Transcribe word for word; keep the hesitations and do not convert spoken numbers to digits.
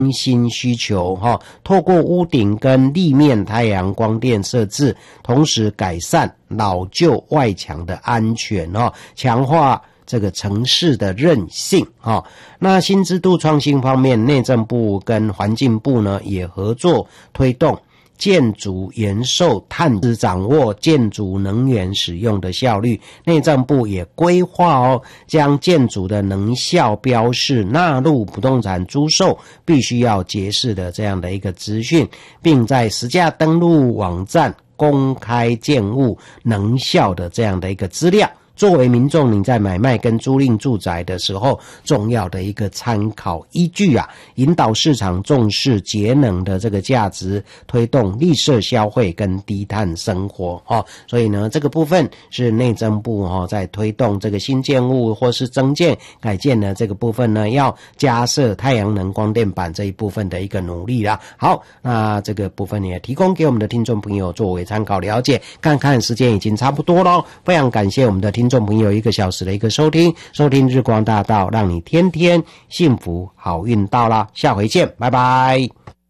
新需求哈，透过屋顶跟立面太阳光电设置，同时改善老旧外墙的安全哈，强化这个城市的韧性哈。那新制度创新方面，内政部跟环境部呢也合作推动建筑延寿碳支，掌握建筑能源使用的效率。内政部也规划哦，将建筑的能效标示纳入不动产租售必须要揭示的这样的一个资讯，并在实价登录网站公开建物能效的这样的一个资料，作为民众你在买卖跟租赁住宅的时候重要的一个参考依据啊，引导市场重视节能的这个价值，推动绿色消费跟低碳生活哦。所以呢，这个部分是内政部哦在推动这个新建物或是增建改建的这个部分呢，要加设太阳能光电板这一部分的一个努力啦。好，那这个部分也提供给我们的听众朋友作为参考了解。看看时间已经差不多咯，非常感谢我们的听众听众朋友一个小时的一个收听，收听日光大道，让你天天幸福好运到啦，下回见，拜拜。